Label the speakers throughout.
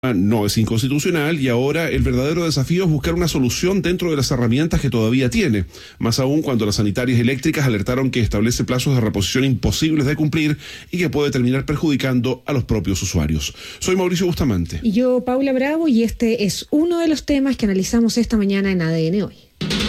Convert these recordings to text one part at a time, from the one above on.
Speaker 1: no es inconstitucional y ahora el verdadero desafío es buscar una solución dentro de las herramientas que todavía tiene, más aún cuando las sanitarias eléctricas alertaron que establece plazos de reposición imposibles de cumplir y que puede terminar perjudicando a los propios usuarios. Soy Mauricio Bustamante.
Speaker 2: Y yo, Paula Bravo, y este es uno de los temas que analizamos esta mañana en ADN Hoy.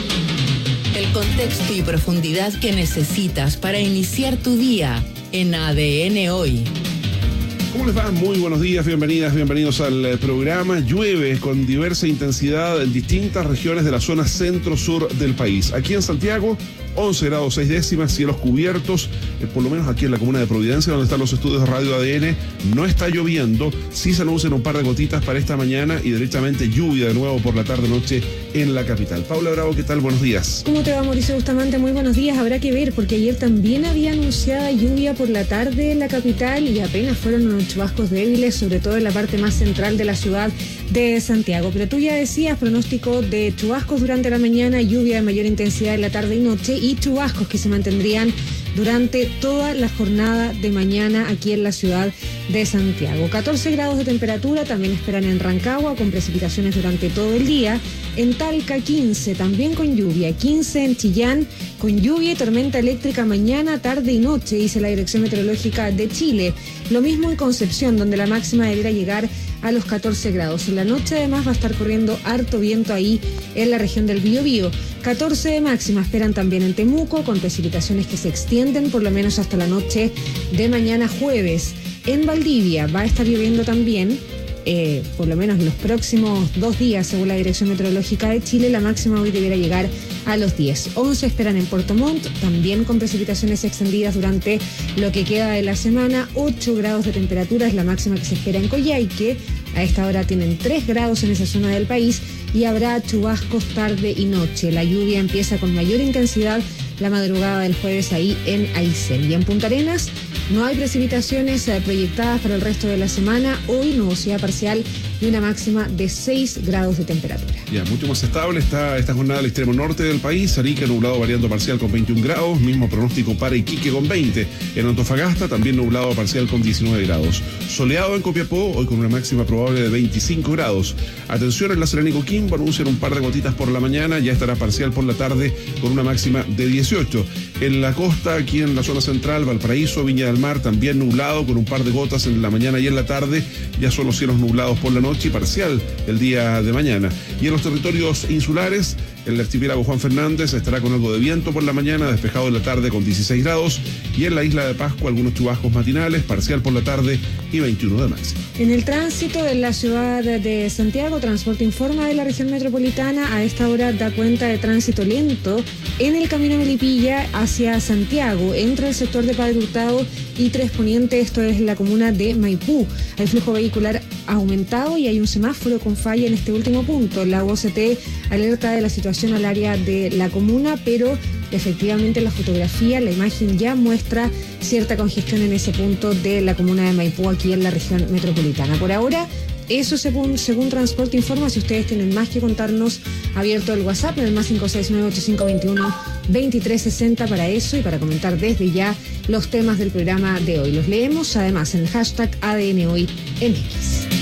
Speaker 3: El contexto y profundidad que necesitas para iniciar tu día en ADN Hoy.
Speaker 1: ¿Cómo les va? Muy buenos días, bienvenidos al programa. Llueve con diversa intensidad en distintas regiones de la zona centro-sur del país. Aquí en Santiago, 11 grados 6 décimas, cielos cubiertos, por lo menos aquí en la comuna de Providencia, donde están los estudios de Radio ADN, no está lloviendo, sí se anuncian un par de gotitas para esta mañana y directamente lluvia de nuevo por la tarde-noche en la capital. Paula Bravo, ¿qué tal? Buenos días.
Speaker 2: ¿Cómo te va, Mauricio Bustamante? Muy buenos días. Habrá que ver, porque ayer también había anunciada lluvia por la tarde en la capital y apenas fueron unos chubascos débiles, sobre todo en la parte más central de la ciudad de Santiago. Pero tú ya decías, pronóstico de chubascos durante la mañana, lluvia de mayor intensidad en la tarde y noche y chubascos que se mantendrían durante toda la jornada de mañana aquí en la ciudad de Santiago. 14 grados de temperatura también esperan en Rancagua, con precipitaciones durante todo el día. En Talca 15, también con lluvia. 15 en Chillán, con lluvia y tormenta eléctrica mañana, tarde y noche, dice la Dirección Meteorológica de Chile. Lo mismo en Concepción, donde la máxima deberá llegar a los 14 grados. En la noche además va a estar corriendo harto viento ahí en la región del Biobío. 14 de máxima esperan también en Temuco, con precipitaciones que se extienden por lo menos hasta la noche de mañana jueves. En Valdivia va a estar lloviendo también, por lo menos en los próximos 2 días, según la Dirección Meteorológica de Chile. La máxima hoy deberá llegar a los 10. 11 esperan en Puerto Montt, también con precipitaciones extendidas durante lo que queda de la semana. 8 grados de temperatura es la máxima que se espera en Coyhaique. A esta hora tienen 3 grados en esa zona del país y habrá chubascos tarde y noche. La lluvia empieza con mayor intensidad la madrugada del jueves ahí en Aysén. Y en Punta Arenas no hay precipitaciones proyectadas para el resto de la semana. Hoy nubosidad parcial y una máxima de 6 grados de temperatura.
Speaker 1: Ya, mucho más estable está esta jornada al extremo norte del país. Arica nublado variando parcial con 21 grados. Mismo pronóstico para Iquique con 20. En Antofagasta también nublado parcial con 19 grados. Soleado en Copiapó, hoy con una máxima probable de 25 grados. Atención, en La Serena y Coquimbo anuncian un par de gotitas por la mañana. Ya estará parcial por la tarde con una máxima de 18. En la costa, aquí en la zona central, Valparaíso, Viña del Mar, también nublado con un par de gotas en la mañana y en la tarde. Ya son los cielos nublados por la noche y parcial el día de mañana. Y en los territorios insulares, el archipiélago Juan Fernández estará con algo de viento por la mañana, despejado en la tarde con 16 grados. Y en la isla de Pascua algunos chubascos matinales, parcial por la tarde y 21 de máxima.
Speaker 2: En el tránsito de la ciudad de Santiago, Transporte informa de la región metropolitana. A esta hora da cuenta de tránsito lento en el camino Melipilla hacia Santiago, entre el sector de Padre Hurtado y Tres Poniente, esto es la comuna de Maipú. Hay flujo vehicular aumentado y hay un semáforo con falla en este último punto. La OCT alerta de la situación al área de la comuna, pero efectivamente la fotografía, la imagen ya muestra cierta congestión en ese punto de la comuna de Maipú, aquí en la región metropolitana. Por ahora, eso según Transporte informa. Si ustedes tienen más que contarnos, abierto el WhatsApp en el más 569-8521-2360 para eso y para comentar desde ya los temas del programa de hoy. Los leemos además en el hashtag ADN Hoy en X.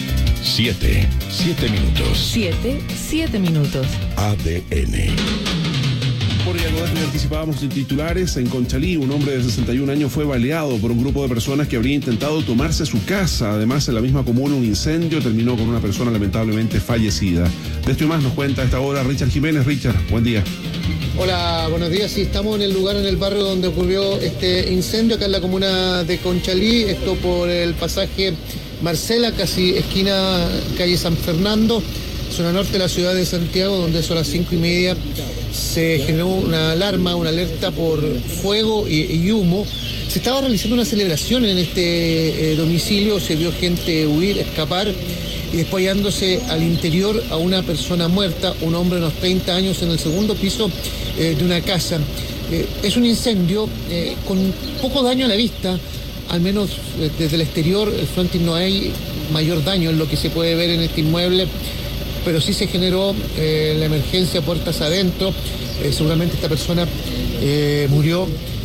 Speaker 4: 7 minutos.
Speaker 3: 7 minutos.
Speaker 4: ADN.
Speaker 1: Por ya como anticipábamos en titulares, en Conchalí, un hombre de 61 años fue baleado por un grupo de personas que habría intentado tomarse su casa. Además, en la misma comuna, un incendio terminó con una persona lamentablemente fallecida. De esto y más nos cuenta a esta hora Richard Jiménez. Richard, buen día.
Speaker 5: Hola, buenos días. Sí, estamos en el lugar, en el barrio donde ocurrió este incendio, acá en la comuna de Conchalí. Esto por el pasaje Marcela, casi esquina calle San Fernando, zona norte de la ciudad de Santiago, donde son las 5:30 se generó una alarma, una alerta por fuego y humo. Se estaba realizando una celebración en este domicilio, se vio gente huir, escapar, y después hallándose al interior a una persona muerta, un hombre de unos 30 años en el segundo piso de una casa. Es un incendio con poco daño a la vista, al menos desde el exterior. El frontis no hay mayor daño en lo que se puede ver en este inmueble, pero sí se generó la emergencia puertas adentro. Seguramente esta persona murió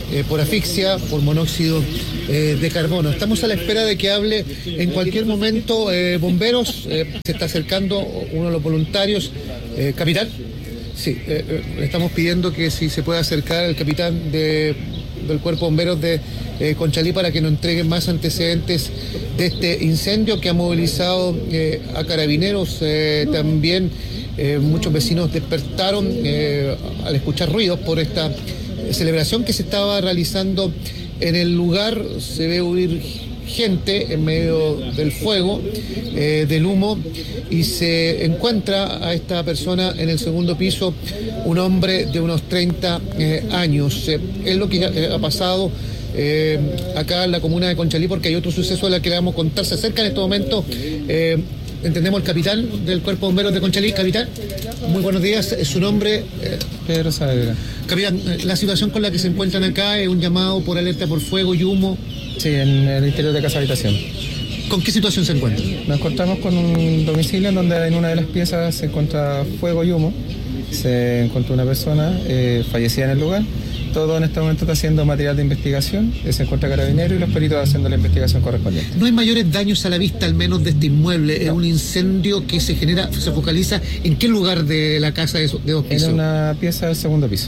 Speaker 5: por asfixia, por monóxido de carbono. Estamos a la espera de que hable en cualquier momento bomberos. Se está acercando uno de los voluntarios. Capitán, sí, estamos pidiendo que si se puede acercar el capitán del Cuerpo de Bomberos de Conchalí para que nos entreguen más antecedentes de este incendio que ha movilizado a carabineros. También muchos vecinos despertaron al escuchar ruidos por esta celebración que se estaba realizando en el lugar. Se ve huir gente en medio del fuego, del humo, y se encuentra a esta persona en el segundo piso, un hombre de unos 30 años. Es lo que ha pasado acá en la comuna de Conchalí, porque hay otro suceso al que le vamos a contar. Se acerca en este momento, entendemos, el capitán del Cuerpo de Bomberos de Conchalí. Capitán, muy buenos días. ¿Su nombre?
Speaker 6: Pedro Saavedra.
Speaker 5: Capitán, la situación con la que se encuentran acá es un llamado por alerta por fuego y humo.
Speaker 6: Sí, en el interior de casa habitación.
Speaker 5: ¿Con qué situación se encuentran?
Speaker 6: Nos encontramos con un domicilio en donde en una de las piezas se encuentra fuego y humo. Se encontró una persona fallecida en el lugar. Todo en este momento está haciendo material de investigación. Se encuentra carabinero y los peritos haciendo la investigación correspondiente.
Speaker 5: ¿No hay mayores daños a la vista, al menos de este inmueble? No. Es un incendio que se focaliza ¿en qué lugar de la casa de dos pisos?
Speaker 6: En una pieza del segundo piso.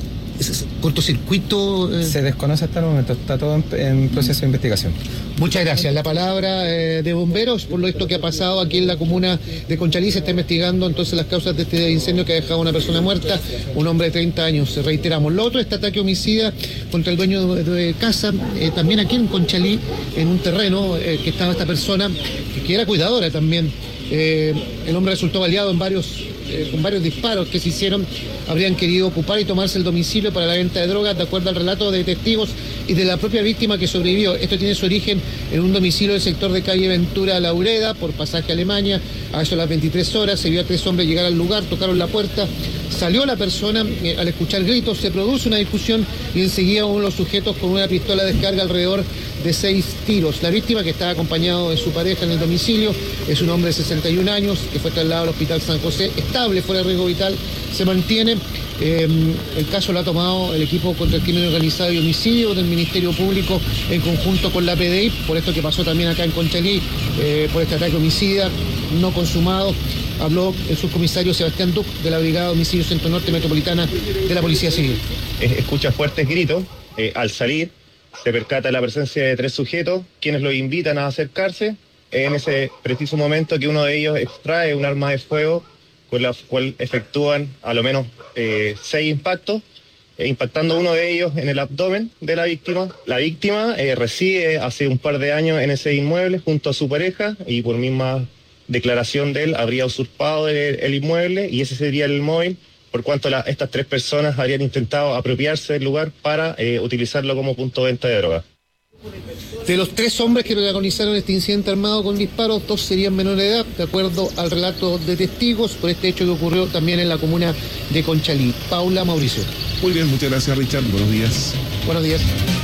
Speaker 5: ¿Cortocircuito?
Speaker 6: Se desconoce hasta el momento, está todo en proceso de investigación.
Speaker 5: Muchas gracias. La palabra de bomberos por lo esto que ha pasado aquí en la comuna de Conchalí. Se está investigando entonces las causas de este incendio que ha dejado a una persona muerta, un hombre de 30 años. Reiteramos, lo otro, este ataque homicida contra el dueño de casa, también aquí en Conchalí, en un terreno que estaba esta persona, que era cuidadora también. El hombre resultó baleado con varios disparos que se hicieron. Habrían querido ocupar y tomarse el domicilio para la venta de drogas, de acuerdo al relato de testigos y de la propia víctima que sobrevivió. Esto tiene su origen en un domicilio del sector de calle Ventura Laureda, por pasaje Alemania. A eso a las 23 horas se vio a 3 hombres llegar al lugar, tocaron la puerta, salió la persona, al escuchar gritos se produce una discusión y enseguida uno de los sujetos con una pistola descarga alrededor de 6 tiros. La víctima, que estaba acompañado de su pareja en el domicilio, es un hombre de 61 años que fue trasladado al Hospital San José, estable, fuera de riesgo vital, se mantiene. El caso lo ha tomado el equipo contra el crimen organizado y homicidio del Ministerio Público en conjunto con la PDI, por esto que pasó también acá en Conchalí, por este ataque homicida no consumado. Habló el subcomisario Sebastián Duc de la Brigada de Homicidio Centro Norte Metropolitana de la Policía Civil.
Speaker 7: Escucha fuertes gritos. Al salir se percata la presencia de 3 sujetos, quienes lo invitan a acercarse. En ese preciso momento que uno de ellos extrae un arma de fuego, con la cual efectúan a lo menos 6 impactos, impactando uno de ellos en el abdomen de la víctima. La víctima reside hace un par de años en ese inmueble junto a su pareja, y por misma declaración de él habría usurpado el inmueble, y ese sería el móvil, por cuanto estas 3 personas habrían intentado apropiarse del lugar para utilizarlo como punto de venta de droga.
Speaker 5: De los 3 hombres que protagonizaron este incidente armado con disparos, 2 serían menores de edad, de acuerdo al relato de testigos, por este hecho que ocurrió también en la comuna de Conchalí. Paula, Mauricio.
Speaker 1: Muy bien, muchas gracias, Richard. Buenos días.
Speaker 5: Buenos días.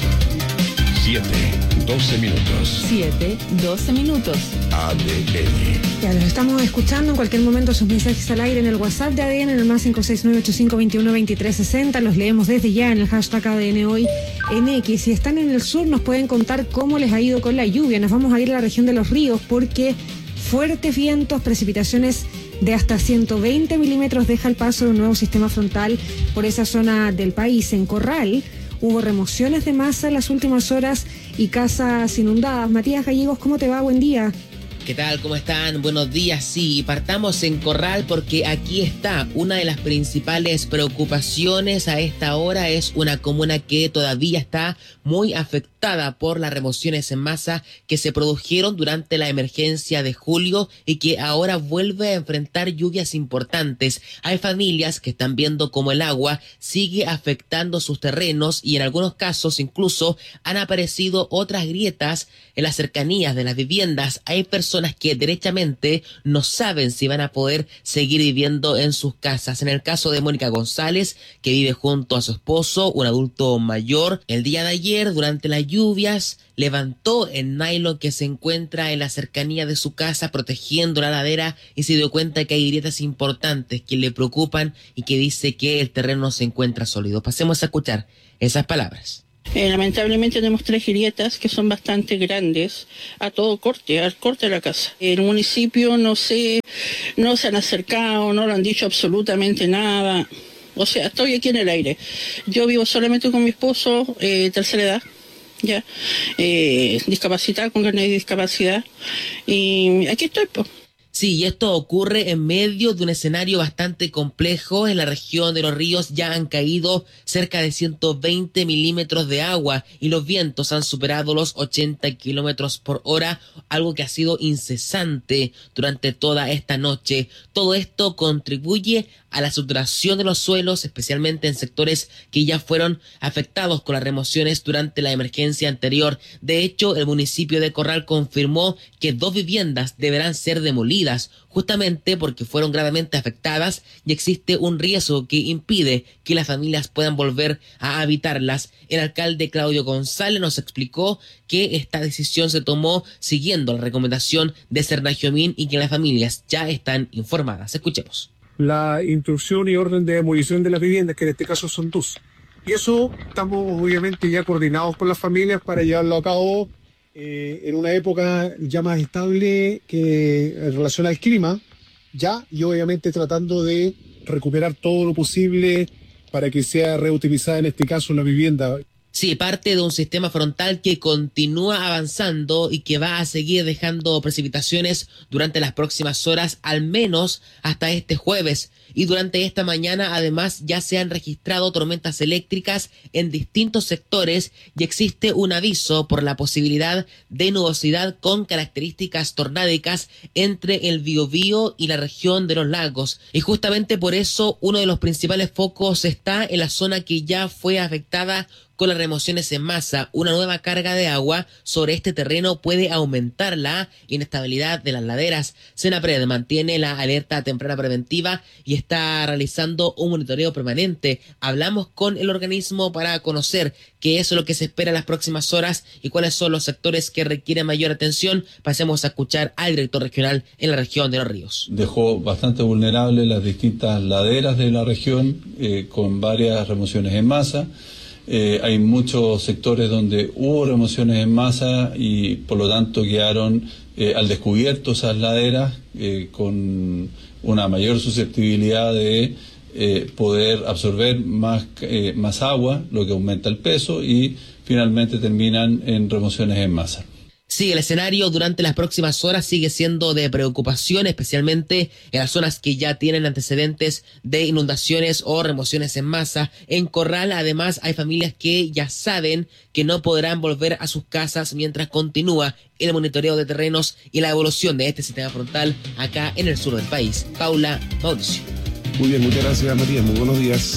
Speaker 4: 7:12 minutos.
Speaker 3: 7:12 minutos.
Speaker 4: ADN.
Speaker 2: Ya los estamos escuchando. En cualquier momento sus mensajes al aire en el WhatsApp de ADN, en el más 569-8521-2360. Los leemos desde ya en el hashtag ADN hoy en X. Si están en el sur, nos pueden contar cómo les ha ido con la lluvia. Nos vamos a ir a la región de Los Ríos porque fuertes vientos, precipitaciones de hasta 120 milímetros deja el paso de un nuevo sistema frontal por esa zona del país. En Corral hubo remociones de masa en las últimas horas y casas inundadas. Matías Gallegos, ¿cómo te va? Buen día.
Speaker 8: ¿Qué tal? ¿Cómo están? Buenos días. Sí, partamos en Corral porque aquí está una de las principales preocupaciones a esta hora. Es una comuna que todavía está muy afectada por las remociones en masa que se produjeron durante la emergencia de julio y que ahora vuelve a enfrentar lluvias importantes. Hay familias que están viendo cómo el agua sigue afectando sus terrenos y en algunos casos incluso han aparecido otras grietas en las cercanías de las viviendas. Hay personas que derechamente no saben si van a poder seguir viviendo en sus casas. En el caso de Mónica González, que vive junto a su esposo, un adulto mayor, el día de ayer, durante las lluvias, levantó el nylon que se encuentra en la cercanía de su casa protegiendo la ladera y se dio cuenta que hay grietas importantes que le preocupan y que dice que el terreno se encuentra sólido. Pasemos a escuchar esas palabras.
Speaker 9: Lamentablemente tenemos 3 grietas que son bastante grandes, a todo corte, al corte de la casa. El municipio no se han acercado, no lo han dicho absolutamente nada. O sea, estoy aquí en el aire. Yo vivo solamente con mi esposo, tercera edad, ya, discapacidad, con carnet de discapacidad, y aquí estoy, pues.
Speaker 8: Sí, y esto ocurre en medio de un escenario bastante complejo. En la región de Los Ríos ya han caído cerca de 120 milímetros de agua y los vientos han superado los 80 kilómetros por hora, algo que ha sido incesante durante toda esta noche. Todo esto contribuye a la saturación de los suelos, especialmente en sectores que ya fueron afectados con las remociones durante la emergencia anterior. De hecho, el municipio de Corral confirmó que 2 viviendas deberán ser demolidas, justamente porque fueron gravemente afectadas y existe un riesgo que impide que las familias puedan volver a habitarlas. El alcalde Claudio González nos explicó que esta decisión se tomó siguiendo la recomendación de Sernagiomín y que las familias ya están informadas. Escuchemos.
Speaker 10: La instrucción y orden de demolición de las viviendas, que en este caso son 2. Y eso estamos obviamente ya coordinados con las familias para llevarlo a cabo en una época ya más estable que en relación al clima, ya, y obviamente tratando de recuperar todo lo posible para que sea reutilizada en este caso la vivienda.
Speaker 8: Sí, parte de un sistema frontal que continúa avanzando y que va a seguir dejando precipitaciones durante las próximas horas, al menos hasta este jueves. Y durante esta mañana, además, ya se han registrado tormentas eléctricas en distintos sectores y existe un aviso por la posibilidad de nubosidad con características tornádicas entre el Biobío y la región de los lagos. Y justamente por eso, uno de los principales focos está en la zona que ya fue afectada con las remociones en masa. Una nueva carga de agua sobre este terreno puede aumentar la inestabilidad de las laderas. Senapred mantiene la alerta temprana preventiva y está realizando un monitoreo permanente. Hablamos con el organismo para conocer qué es lo que se espera en las próximas horas y cuáles son los sectores que requieren mayor atención. Pasemos a escuchar al director regional en la región de Los Ríos.
Speaker 11: Dejó bastante vulnerables las distintas laderas de la región con varias remociones en masa. Hay muchos sectores donde hubo remociones en masa y por lo tanto quedaron al descubierto esas laderas con una mayor susceptibilidad de poder absorber más agua, lo que aumenta el peso y finalmente terminan en remociones en masa.
Speaker 8: Sí, el escenario durante las próximas horas sigue siendo de preocupación, especialmente en las zonas que ya tienen antecedentes de inundaciones o remociones en masa. En Corral, además, hay familias que ya saben que no podrán volver a sus casas mientras continúa el monitoreo de terrenos y la evolución de este sistema frontal acá en el sur del país. Paula, Mauricio.
Speaker 1: Muy bien, muchas gracias, Matías. Muy buenos días.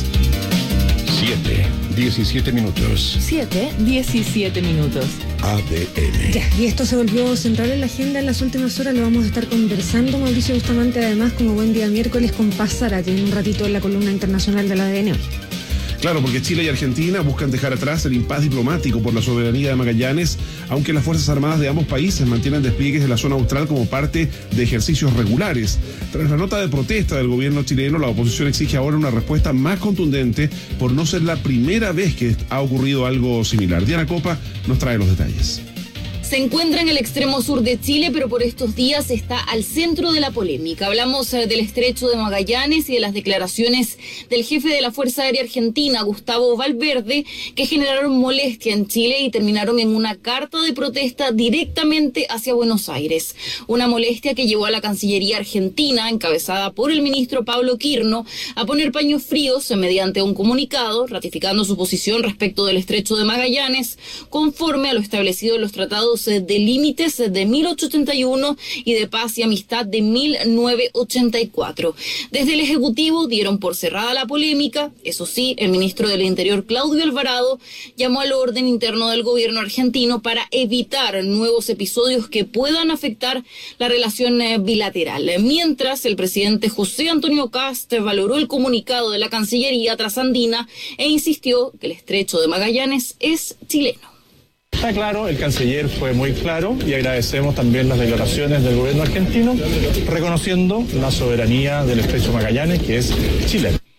Speaker 4: 7:17 minutos.
Speaker 3: 7:17 minutos.
Speaker 4: ADN.
Speaker 2: Ya, y esto se volvió central en la agenda en las últimas horas. Lo vamos a estar conversando, Mauricio Bustamante, además, como buen día miércoles, con Paz Zárate en un ratito en la columna internacional de la ADN hoy.
Speaker 1: Claro, porque Chile y Argentina buscan dejar atrás el impas diplomático por la soberanía de Magallanes, aunque las Fuerzas Armadas de ambos países mantienen despliegues en la zona austral como parte de ejercicios regulares. Tras la nota de protesta del gobierno chileno, la oposición exige ahora una respuesta más contundente por no ser la primera vez que ha ocurrido algo similar. Diana Copa nos trae los detalles.
Speaker 12: Se encuentra en el extremo sur de Chile, pero por estos días está al centro de la polémica. Hablamos del estrecho de Magallanes y de las declaraciones del jefe de la Fuerza Aérea Argentina, Gustavo Valverde, que generaron molestia en Chile y terminaron en una carta de protesta directamente hacia Buenos Aires. Una molestia que llevó a la Cancillería Argentina, encabezada por el ministro Pablo Quirno, a poner paños fríos mediante un comunicado, ratificando su posición respecto del estrecho de Magallanes, conforme a lo establecido en los tratados de límites de 1881 y de paz y amistad de 1984. Desde el Ejecutivo dieron por cerrada la polémica. Eso sí, el ministro del Interior, Claudio Alvarado, llamó al orden interno del gobierno argentino para evitar nuevos episodios que puedan afectar la relación bilateral. Mientras, el presidente José Antonio Kast valoró el comunicado de la Cancillería trasandina e insistió que el estrecho de Magallanes es chileno.
Speaker 13: Está claro, el canciller fue muy claro y agradecemos también las declaraciones del gobierno argentino reconociendo la soberanía del estrecho Magallanes, que es chileno.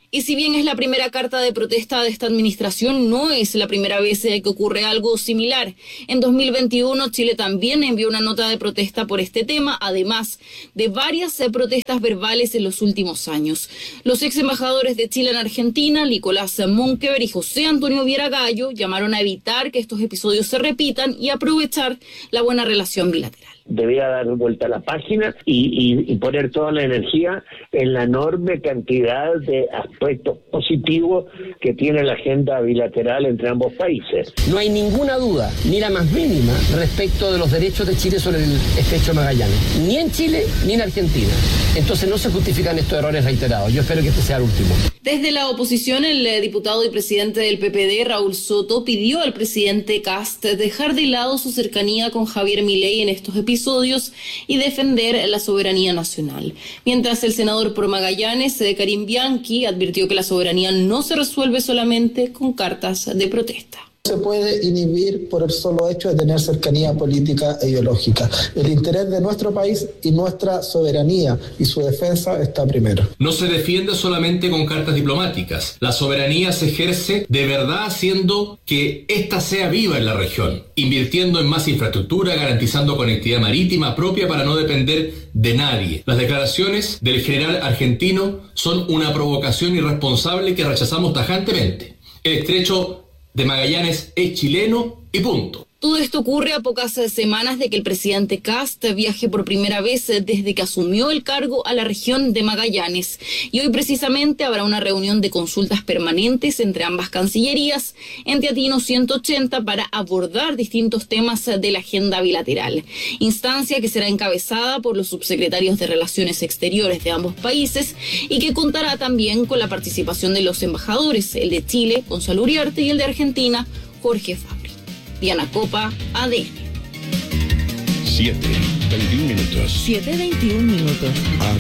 Speaker 12: Y si bien es la primera carta de protesta de esta administración, no es la primera vez que ocurre algo similar. En 2021, Chile también envió una nota de protesta por este tema, además de varias protestas verbales en los últimos años. Los ex embajadores de Chile en Argentina, Nicolás Monkever y José Antonio Viera Gallo, llamaron a evitar que estos episodios se repitan y aprovechar la buena relación bilateral.
Speaker 14: Debía dar vuelta a la página y poner toda la energía en la enorme cantidad de aspectos positivos que tiene la agenda bilateral entre ambos países.
Speaker 15: No hay ninguna duda, ni la más mínima, respecto de los derechos de Chile sobre el estrecho de Magallanes, ni en Chile ni en Argentina. Entonces no se justifican estos errores reiterados. Yo espero que este sea el último.
Speaker 12: Desde la oposición, el diputado y presidente del PPD, Raúl Soto, pidió al presidente Kast dejar de lado su cercanía con Javier Milei en estos episodios y defender la soberanía nacional. Mientras el senador por Magallanes, Karim Bianchi, advirtió que la soberanía no se resuelve solamente con cartas de protesta.
Speaker 16: Se puede inhibir por el solo hecho de tener cercanía política e ideológica. El interés de nuestro país y nuestra soberanía y su defensa está primero.
Speaker 17: No se defiende solamente con cartas diplomáticas. La soberanía se ejerce de verdad haciendo que ésta sea viva en la región, invirtiendo en más infraestructura, garantizando conectividad marítima propia para no depender de nadie. Las declaraciones del general argentino son una provocación irresponsable que rechazamos tajantemente. El estrecho de Magallanes es chileno y punto.
Speaker 12: Todo esto ocurre a pocas semanas de que el presidente Kast viaje por primera vez desde que asumió el cargo a la región de Magallanes. Y hoy precisamente habrá una reunión de consultas permanentes entre ambas cancillerías en Teatino 180 para abordar distintos temas de la agenda bilateral. Instancia que será encabezada por los subsecretarios de Relaciones Exteriores de ambos países y que contará también con la participación de los embajadores, el de Chile, Gonzalo Uriarte, y el de Argentina, Jorge Fabri. Diana Copa, ADN.
Speaker 4: 7:21 minutos.
Speaker 3: 7:21 minutos.